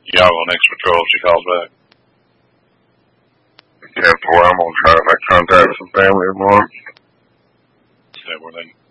Y'all go next patrol if she calls back. 10-4, I'm gonna try to make contact with some family tomorrow. Is that where they